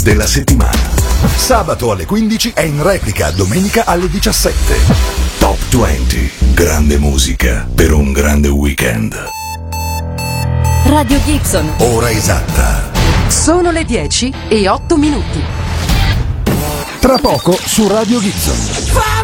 della settimana. Sabato alle 15 è in replica domenica alle 17. Top 20. Grande musica per un grande weekend. Radio Gibson. Ora esatta. Sono le 10:08. Tra poco su Radio Gibson.